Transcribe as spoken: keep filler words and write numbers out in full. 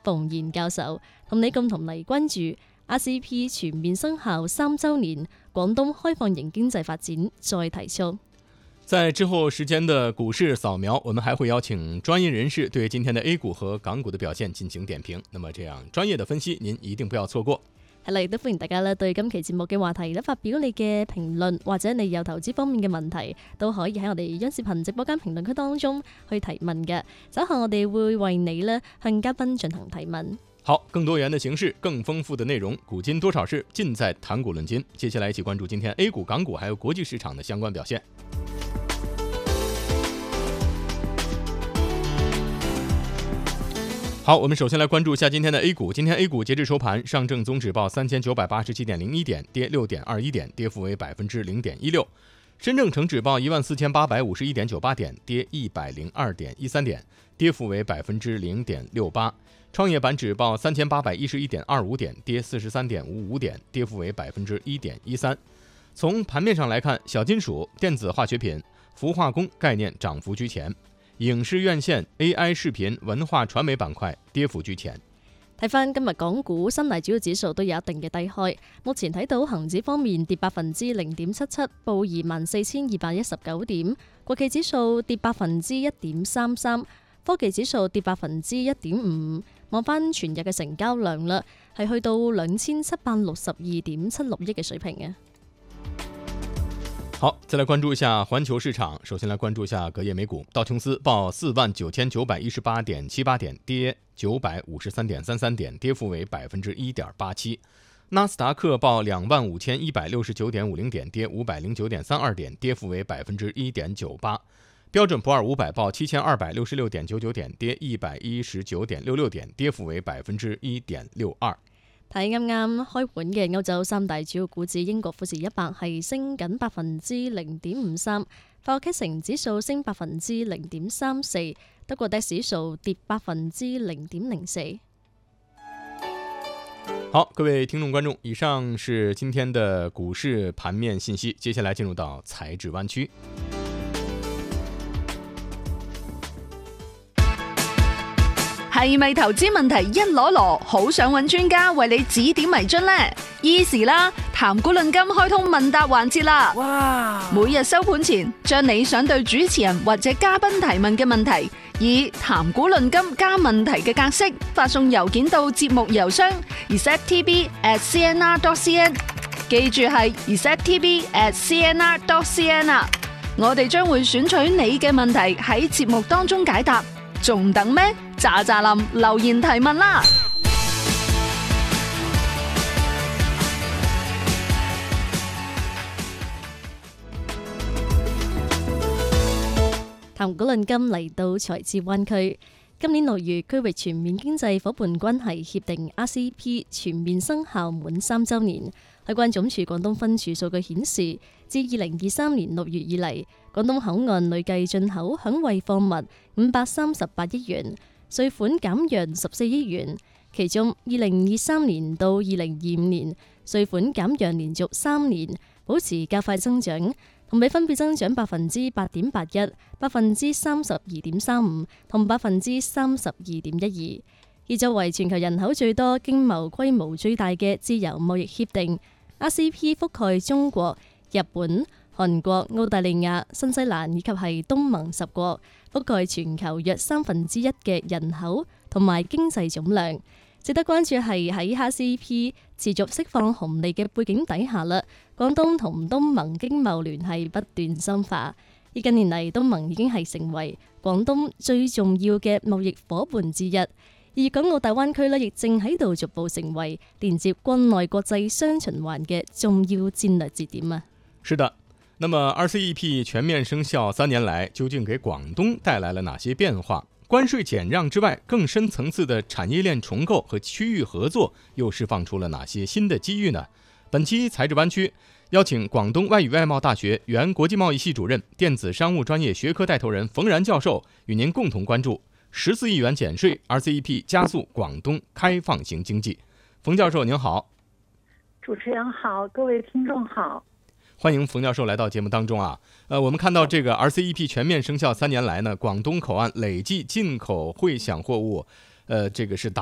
馮賢教授，同你共同嚟關注 R C E P 全面生效三週年，廣東開放型經濟發展再提速。 在之後時間的股市掃描，我們還會邀請專業人士對今天的 A 股和港股的表現進行點評。那麼這樣專業的分析，您一定不要錯過。 係啦，亦都歡迎大家咧對今期節目嘅話題咧發表你嘅評論，或者你有投資方面嘅問題，都可以喺我哋央視頻直播間評論區當中去提問嘅。稍後我哋會為你咧向嘉賓進行提問。 好，更多元的形式，更豐富的內容，古今多少事，盡在談股論金。接下來一起關注今天 A 股、港股還有國際市場的相關表現。好，我們首先來關注一下今天的 A 股。今天 A 股截至收盤，上證綜指報三千九百八十七點零一點，跌六點二一點，跌幅為百分之零點一六。深證成指報一萬四千八百五十一點九八點，跌一百零二點一三點，跌幅為百分之零點六八。創業板指報三千八百一十一點二五點，跌四十三點五五點，跌幅為百分之一點一三。從盤面上來看，小金屬、電子化學品、氟化工概念漲幅居前。影視院線、A I 視頻、文化傳媒板塊跌幅居前。 睇翻今日港股三大主要指數都有一定嘅低開，目前睇到恒指方面跌百分之零點七七，報二萬四千二百一十九點；國企指數跌百分之一點三三，科技指數跌百分之一點五。望翻全日嘅成交量啦，係去到兩千七百六十二點七六億嘅水平嘅。 好，再來關注一下環球市場。首先來關注一下隔夜美股，道瓊斯報四萬九千九百一十八點七八點，跌九百五十三點三三點，跌幅為百分之一點八七。納斯達克報兩萬五千一百六十九點五零點，跌五百零九點三二點，跌幅為百分之一點九八。標準普爾五百報七千二百六十六點九九點，跌一百一十九點六六點，跌幅為百分之一點六二。 睇啱啱開盤嘅歐洲三大主要股指，英國富時一百係升緊百分之零點五三，法國 C 指數升百分之零點三四，德國 D A X 指數跌百分之零點零四。 好，各位聽眾觀眾，以上是今天的股市盤面信息，接下來進入到財指灣區。 係咪投資問題一籮籮，好想揾專家為你指點迷津呢？Easy 啦，談股論金開通問答環節啦！哇！每日收盤前，將你想對主持人或者嘉賓提問嘅問題，以談股論金加問題嘅格式發送郵件到節目郵箱 r e c e p t b at c n r dot c n， 記住係 r e c e p t b at c n r dot c n 啊！我哋將會選取你嘅問題喺節目當中解答，仲等咩？喳喳林留言提問啦！ 談股論金嚟到財智灣區，今年六月區域全面經濟夥伴關係協定 R C E P 全面生效滿三週年。海關總署廣東分署數據顯示，自二零二三年六月以嚟，廣東口岸累計進口響惠貨物五百三十八億元。稅款減讓十四億元，其中二零二三年到二零二五年稅款減讓連續三年保持較快增長，同比分別增長百分之八點八一、百分之三十二點三五同百分之三十二點一二。而作為全球人口最多、經貿規模最大嘅自由貿易協定 ，R C E P 覆蓋中國、日本、韓國、澳大利亞、新西蘭以及係東盟十國，覆蓋全球約三分之一嘅人口同埋經濟總量。值得關注係喺 R C E P 持續釋放紅利嘅背景底下啦，廣東同東盟經貿聯繫不斷深化。而近年嚟，東盟已經係成為廣東最重要嘅貿易夥伴之一，而港澳大灣區呢亦正喺度逐步成為連接國內國際雙循環嘅重要戰略節點啊！ 是的。那麼 R C E P 全面生效三年來，究竟給廣東帶來了哪些變化？關稅減讓之外，更深層次的產業鏈重構和區域合作又釋放出了哪些新的機遇呢？本期財智灣區邀請廣東外語外貿大學原國際貿易系主任、電子商務專業學科帶頭人馮然教授，與您共同關注十四億元減稅 R C E P 加速廣東開放型經濟。馮教授您好。 主持人好，各位聽眾好。 歡迎馮教授來到節目當中啊，呃，我們看到這個 R C E P 全面生效三年來呢，廣東口岸累計進口匯想貨物，呃，這個是達